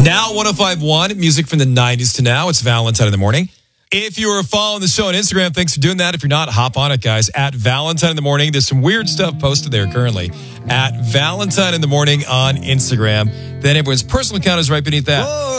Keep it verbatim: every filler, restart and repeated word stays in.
Now one oh five point one, music from the nineties to now. It's Valentine in the morning. If you are following the show on Instagram, thanks for doing that. If you're not, hop on it, guys. At Valentine in the morning. There's some weird stuff posted there currently. At Valentine in the morning on Instagram. Then everyone's personal account is right beneath that. Whoa.